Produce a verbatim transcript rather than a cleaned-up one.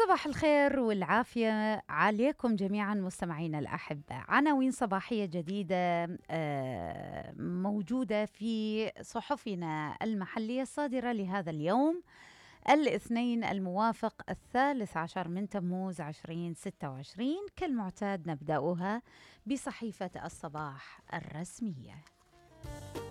صباح الخير والعافية عليكم جميعا مستمعينا الأحبة. عناوين صباحية جديدة آه، موجودة في صحفنا المحلية الصادرة لهذا اليوم الاثنين الموافق الثالث عشر من تموز عشرين ستة وعشرين. كالمعتاد نبدأها بصحيفة الصباح الرسمية.